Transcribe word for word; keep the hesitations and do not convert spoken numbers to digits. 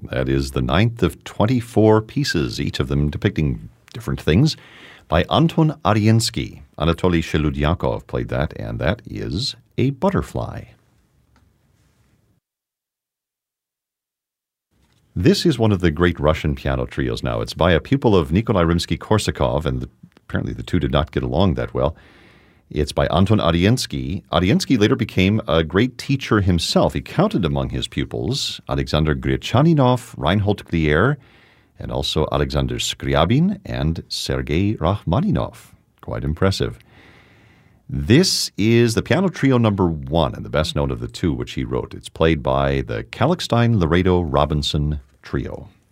That is the ninth of twenty-four pieces, each of them depicting different things, by Anton Ariensky. Anatoly Sheludyakov played that, and that is a butterfly. This is one of the great Russian piano trios now. It's by a pupil of Nikolai Rimsky-Korsakov, and the, apparently the two did not get along that well. It's by Anton Ariensky. Ariensky later became a great teacher himself. He counted among his pupils Alexander Gryachaninov, Reinhold Glier, and also Alexander Skryabin and Sergei Rachmaninov. Quite impressive. This is the piano trio number one, and the best known of the two which he wrote. It's played by the Kalkstein-Laredo Robinson Trio.